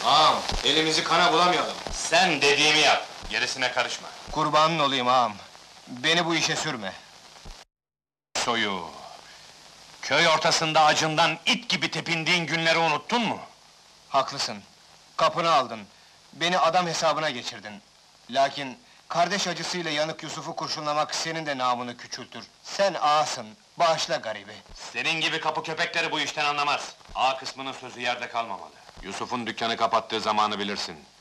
Ağam, elimizi kana bulamayalım. Sen dediğimi yap, gerisine karışma. Kurbanın olayım ağam. Beni bu işe sürme. Soyu! Köy ortasında acından it gibi tepindiğin günleri unuttun mu? Haklısın. Kapını aldın. Beni adam hesabına geçirdin. Lakin kardeş acısıyla yanık Yusuf'u kurşunlamak senin de namını küçültür. Sen ağasın, bağışla garibi. Senin gibi kapı köpekleri bu işten anlamaz. A kısmının sözü yerde kalmamalı. Yusuf'un dükkanı kapattığı zamanı bilirsin.